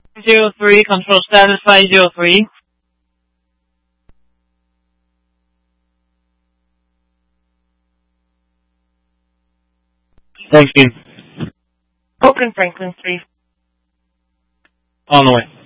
503, control status 503. Thanks, Dean. Oakland Franklin 3. On the way.